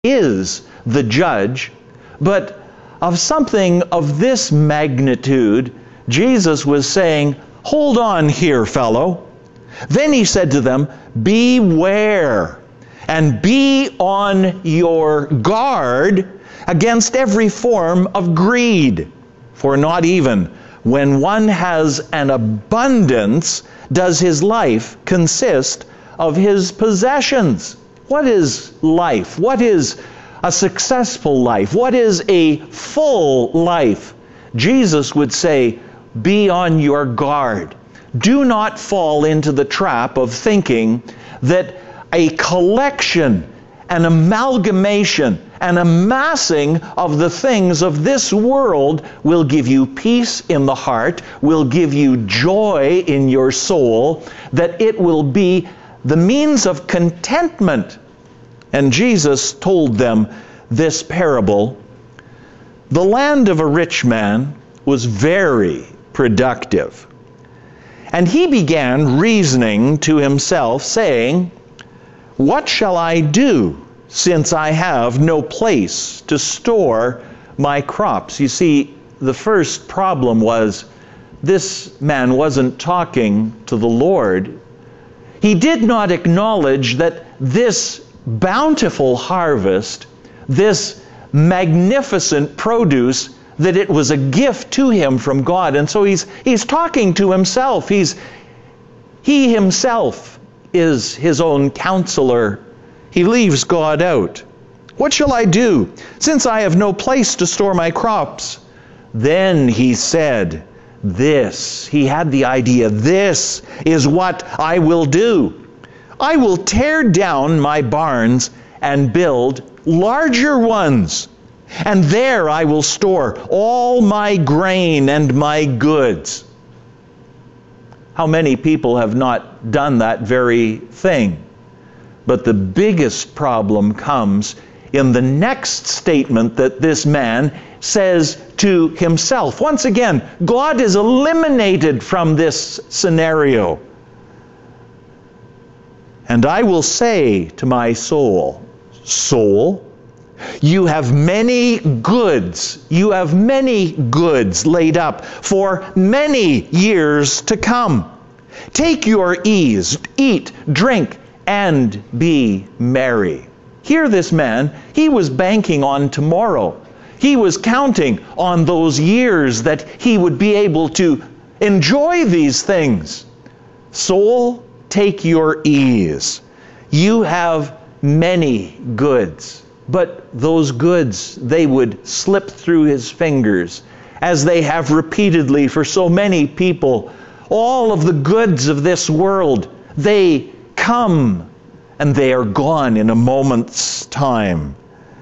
is the judge, but of something of this magnitude, Jesus was saying, hold on here, fellow. Then he said to them, beware and be on your guard against every form of greed. For not even when one has an abundance does his life consist of his possessions. What is life? What is a successful life? What is a full life? Jesus would say, be on your guard. Do not fall into the trap of thinking that a collection, an amalgamation, an amassing of the things of this world will give you peace in the heart, will give you joy in your soul, that it will be the means of contentment. And Jesus told them this parable. The land of a rich man was very productive. And he began reasoning to himself, saying, what shall I do, since I have no place to store my crops? You see, the first problem was this man wasn't talking to the Lord. He did not acknowledge that this bountiful harvest, this magnificent produce, that it was a gift to him from God. And so he's talking to himself. He himself is his own counselor. He leaves God out. What shall I do, since I have no place to store my crops? Then he said, this, he had the idea, this is what I will do. I will tear down my barns and build larger ones, and there I will store all my grain and my goods. How many people have not done that very thing? But the biggest problem comes in the next statement that this man says to himself. Once again, God is eliminated from this scenario. And I will say to my soul, soul, you have many goods. You have many goods laid up for many years to come. Take your ease, eat, drink, and be merry. Here this man, he was banking on tomorrow. He was counting on those years that he would be able to enjoy these things. Soul, take your ease. You have many goods. But those goods, they would slip through his fingers, as they have repeatedly for so many people. All of the goods of this world, they come and they are gone in a moment's time.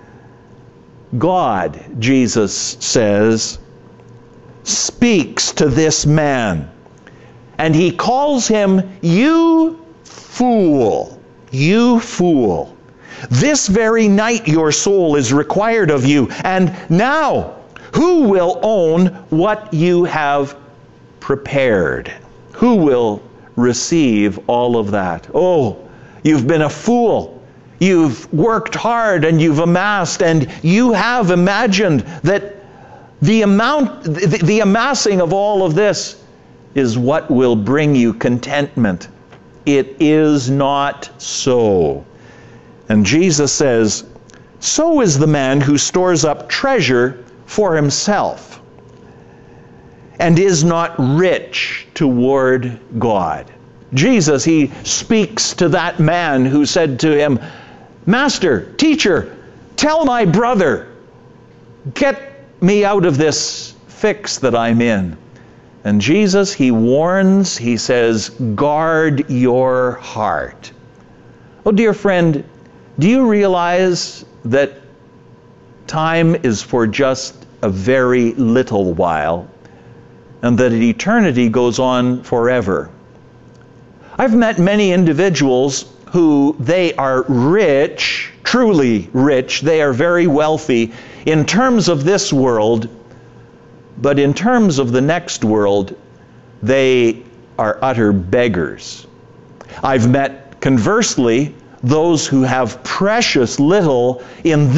God, Jesus says, speaks to this man, and he calls him, you fool, you fool. This very night your soul is required of you, and now who will own what you have prepared? Who will receive all of that? Oh, you've been a fool. You've worked hard and you've amassed, and you have imagined that the amassing of all of this is what will bring you contentment. It is not so. And Jesus says, so is the man who stores up treasure for himself and is not rich toward God. Jesus, he speaks to that man who said to him, Master, teacher, tell my brother, get me out of this fix that I'm in. And Jesus, he warns, he says, guard your heart. Oh, dear friend, do you realize that time is for just a very little while, and that eternity goes on forever? I've met many individuals who they are rich, truly rich, they are very wealthy in terms of this world, but in terms of the next world, they are utter beggars. I've met, conversely, those who have precious little in